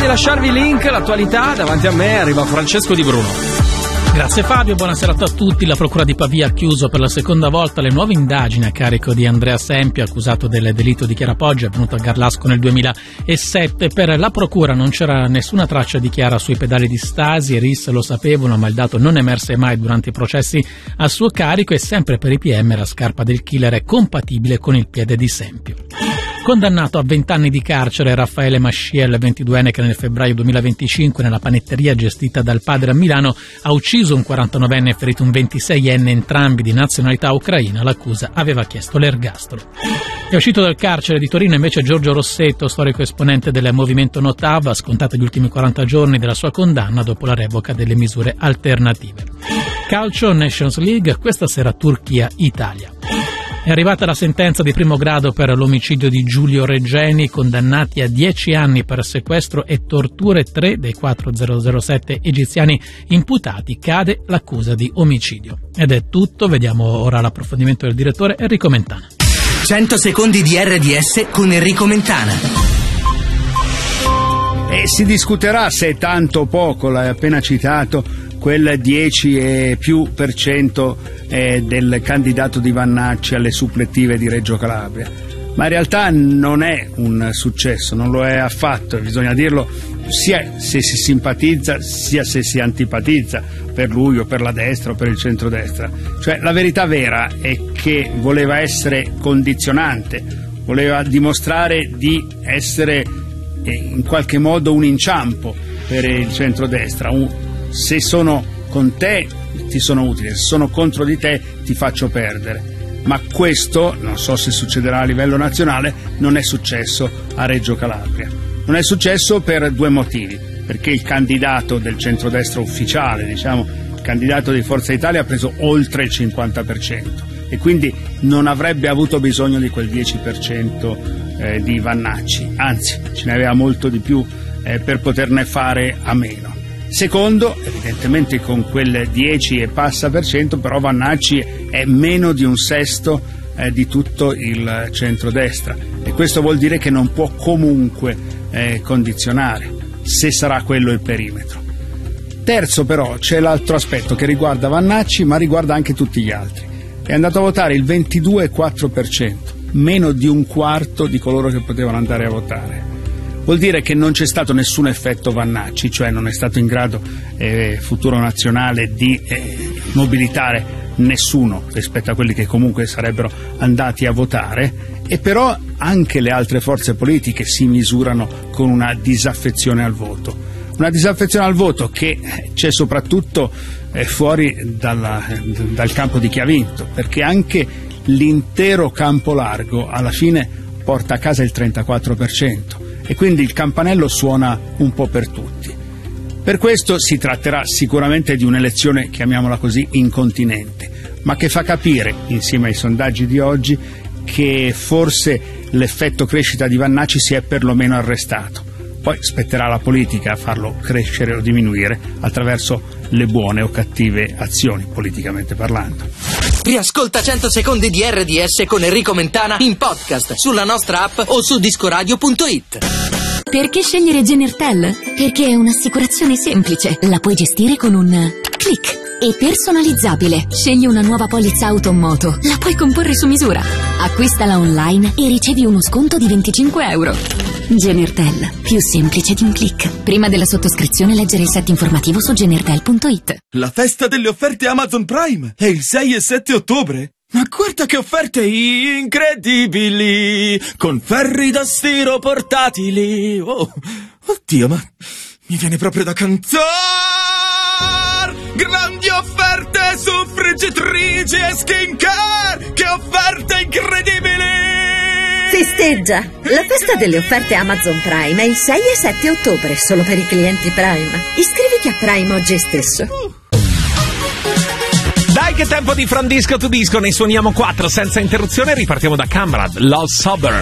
lasciarvi il link, l'attualità. Davanti a me arriva Francesco Di Bruno. Grazie Fabio, buonasera a tutti. La Procura di Pavia ha chiuso per la seconda volta le nuove indagini a carico di Andrea Sempio, accusato del delitto di Chiara Poggi, avvenuto a Garlasco nel 2007. Per la Procura non c'era nessuna traccia di Chiara sui pedali di Stasi, i RIS lo sapevano, ma il dato non emerse mai durante i processi a suo carico, e sempre per i PM la scarpa del killer è compatibile con il piede di Sempio. Condannato a 20 anni di carcere Raffaele Masciel, 22enne, che nel febbraio 2025 nella panetteria gestita dal padre a Milano ha ucciso un 49enne e ferito un 26enne, entrambi di nazionalità ucraina. L'accusa aveva chiesto l'ergastolo. È uscito dal carcere di Torino invece Giorgio Rossetto, storico esponente del movimento Notav, ha scontato gli ultimi 40 giorni della sua condanna dopo la revoca delle misure alternative. Calcio, Nations League, questa sera Turchia-Italia. È arrivata la sentenza di primo grado per l'omicidio di Giulio Reggeni, condannati a 10 anni per sequestro e torture 3 dei 4 007 egiziani imputati. Cade l'accusa di omicidio. Ed è tutto, vediamo ora l'approfondimento del direttore Enrico Mentana. 100 secondi di RDS con Enrico Mentana. Si discuterà se è tanto o poco, l'hai appena citato, quel 10 e più per cento del candidato di Vannacci alle supplettive di Reggio Calabria, ma in realtà non è un successo, non lo è affatto, bisogna dirlo, sia se si simpatizza sia se si antipatizza per lui o per la destra o per il centrodestra. Cioè, la verità vera è che voleva essere condizionante, voleva dimostrare di essere in qualche modo un inciampo per il centrodestra. Se sono con te ti sono utile, se sono contro di te ti faccio perdere. Ma questo, non so se succederà a livello nazionale, non è successo a Reggio Calabria. Non è successo per due motivi: perché il candidato del centrodestra ufficiale, diciamo il candidato di Forza Italia, ha preso oltre il 50% e quindi non avrebbe avuto bisogno di quel 10% di Vannacci, anzi ce ne aveva molto di più per poterne fare a meno. Secondo, evidentemente con quel 10 e passa per cento, però Vannacci è meno di un sesto di tutto il centrodestra, e questo vuol dire che non può comunque condizionare, se sarà quello il perimetro. Terzo, però, c'è l'altro aspetto che riguarda Vannacci, ma riguarda anche tutti gli altri. È andato a votare il 22,4%, meno di un quarto di coloro che potevano andare a votare. Vuol dire che non c'è stato nessun effetto Vannacci, cioè non è stato in grado Futuro Nazionale di mobilitare nessuno rispetto a quelli che comunque sarebbero andati a votare, e però anche le altre forze politiche si misurano con una disaffezione al voto. Una disaffezione al voto che c'è soprattutto fuori dal campo di chi ha vinto, perché anche l'intero campo largo alla fine porta a casa il 34%. E quindi il campanello suona un po' per tutti. Per questo si tratterà sicuramente di un'elezione, chiamiamola così, incontinente, ma che fa capire, insieme ai sondaggi di oggi, che forse l'effetto crescita di Vannacci si è perlomeno arrestato. Poi spetterà alla politica a farlo crescere o diminuire attraverso le buone o cattive azioni, politicamente parlando. Riascolta 100 secondi di RDS con Enrico Mentana in podcast sulla nostra app o su discoradio.it. Perché scegliere Genertel? Perché è un'assicurazione semplice, la puoi gestire con un click. E personalizzabile. Scegli una nuova polizza auto o moto, la puoi comporre su misura. Acquistala online e ricevi uno sconto di €25. Genertel, più semplice di un click. Prima della sottoscrizione leggere il set informativo su genertel.it. La festa delle offerte Amazon Prime è il 6 e 7 ottobre. Ma guarda che offerte incredibili, con ferri da stiro portatili. Oh, oddio, ma mi viene proprio da cantare. Grandi offerte su friggitrici e skincare, che offerte incredibili! Festeggia! La festa delle offerte Amazon Prime è il 6 e 7 ottobre, solo per i clienti Prime. Iscriviti a Prime oggi stesso. Dai, che tempo di From Disco to Disco, ne suoniamo 4 senza interruzione. Ripartiamo da Camrad, Lost Sober.